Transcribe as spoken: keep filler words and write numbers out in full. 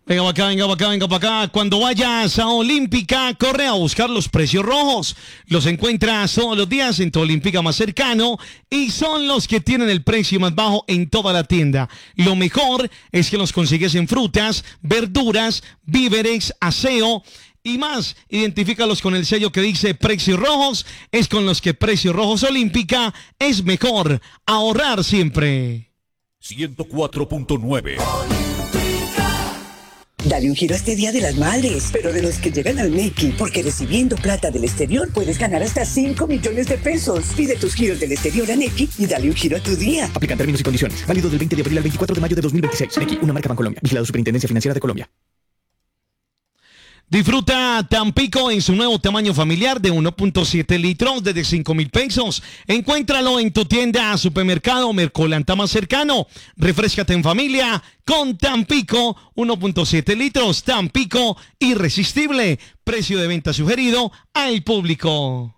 Venga para acá, venga para acá, venga para acá. Cuando vayas a Olímpica, corre a buscar los precios rojos. Los encuentras todos los días en tu Olímpica más cercano y son los que tienen el precio más bajo en toda la tienda. Lo mejor es que los consigues en frutas, verduras, víveres, aseo y más. Identifícalos con el sello que dice Precios Rojos. Es con los que Precios Rojos Olímpica es mejor. Ahorrar siempre. ciento cuatro punto nueve. Dale un giro a este Día de las Madres, pero de los que llegan al Nequi, porque recibiendo plata del exterior puedes ganar hasta cinco millones de pesos. Pide tus giros del exterior a Nequi y dale un giro a tu día. Aplican términos y condiciones. Válido del veinte de abril al veinticuatro de mayo de dos mil veintiséis. Nequi, una marca Bancolombia. Vigilado Superintendencia Financiera de Colombia. Disfruta Tampico en su nuevo tamaño familiar de uno punto siete litros desde cinco mil pesos. Encuéntralo en tu tienda, supermercado, Mercolanta más cercano. Refréscate en familia con Tampico uno punto siete litros. Tampico irresistible. Precio de venta sugerido al público.